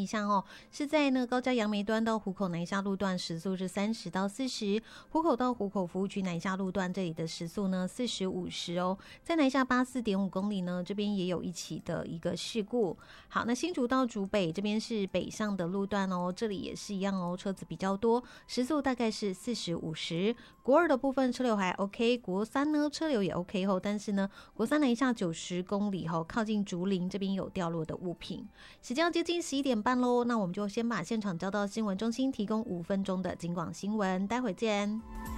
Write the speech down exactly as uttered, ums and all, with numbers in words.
下哦，是在呢高嘉杨梅端到湖口南下路段时速是三十到四十，湖口到湖口服务区南下路段这里的时速呢四十五十哦，在南下八四点五公里呢，这边也有一起的一个事故。好，那新竹到竹北这边是北上的路段哦，这里也是一样哦，车子比较多，时速大概是四十五十。国二的部分车流还 OK， 国三呢车流也 OK 后，但是呢国三南下九十公里后，靠近竹林这边有掉落的物品。时间要接近十一点半喽，那我们就先把现场交到新闻中心，提供五分钟的警广新闻，待会见。